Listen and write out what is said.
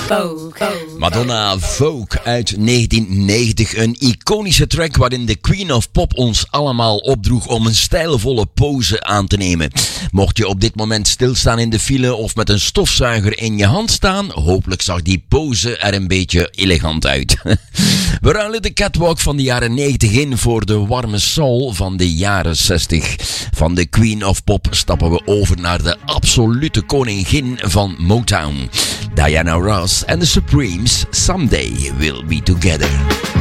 Madonna Vogue uit 1990. Een iconische track waarin de Queen of Pop ons allemaal opdroeg om een stijlvolle pose aan te nemen. Mocht je op dit moment stilstaan in de file of met een stofzuiger in je hand staan, hopelijk zag die pose er een beetje elegant uit. We ruilen de catwalk van de jaren 90 in voor de warme soul van de jaren 60. Van de Queen of Pop stappen we over naar de absolute koningin van Motown. Diana Ross en de Supremes, Someday We'll Be Together.